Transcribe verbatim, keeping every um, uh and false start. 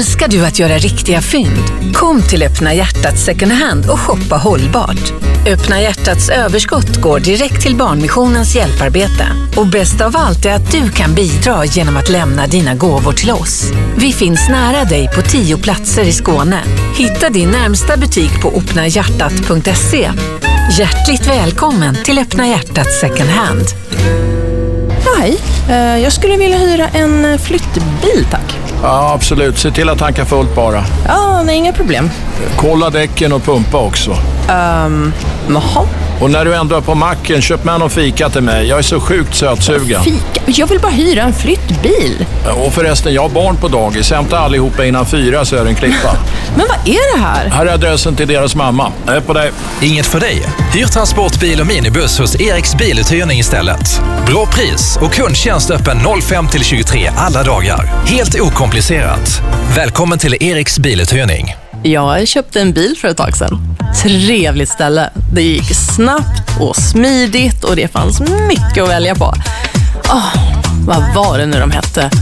Älskar du att göra riktiga fynd? Kom till Öppna Hjärtat second hand och shoppa hållbart. Öppna Hjärtats överskott går direkt till Barnmissionens hjälparbete. Och bäst av allt är att du kan bidra genom att lämna dina gåvor till oss. Vi finns nära dig på tio platser i Skåne. Hitta din närmsta butik på öppna hjärtat punkt se. Hjärtligt välkommen till Öppna Hjärtat second hand. Hej, jag skulle vilja hyra en flyttbil, tack. Ja, absolut. Se till att tanka fullt bara. Ja, nej, inga problem. Kolla däcken och pumpa också. Um, jaha. Och när du ändå är på macken, köp med någon fika till mig. Jag är så sjukt sötsugen. Fika? Jag vill bara hyra en flyttbil. Och förresten, jag har barn på dagis. Hämta allihopa innan fyra så är det en klippa. Men vad är det här? Här är adressen till deras mamma. Jag är på dig. Inget för dig. Hyr transportbil och minibuss hos Eriks biluthyrning istället. Bra pris och kundtjänst öppen fem till tjugotre alla dagar. Helt okomplicerat. Välkommen till Eriks biluthyrning. Jag köpte en bil för ett tag sedan. Trevligt ställe. Det gick snabbt och smidigt och det fanns mycket att välja på. Oh, vad var det nu de hette?